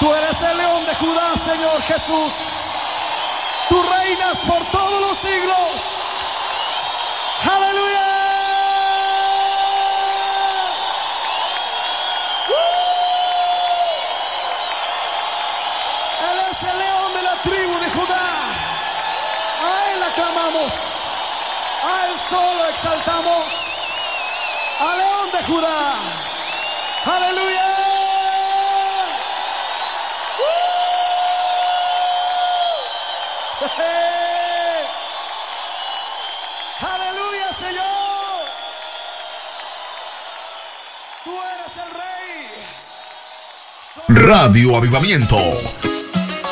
Tú eres el león de Judá, Señor Jesús. Tú reinas por todos los siglos. ¡Aleluya! Él es el león de la tribu de Judá. A Él aclamamos. A Él solo exaltamos. Al león de Judá. ¡Aleluya! ¡Aleluya, Señor! Tú eres el Rey. Radio Avivamiento.